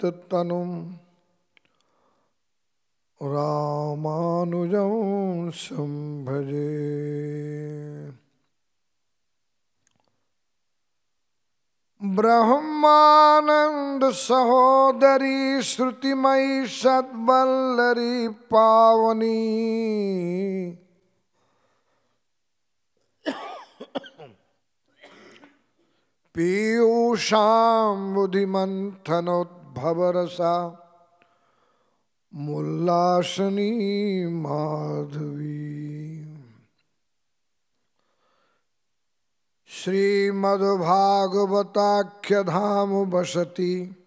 तनुं रामानुजं संभजे। ब्रह्मानंद सहोदरी श्रुतिमयी सद्वल्लरी पावनी पीयूषां बुधिमन्थनोद्भवरसा मुल्लासनी माधवी। श्रीमद्भागवताख्य धाम वसति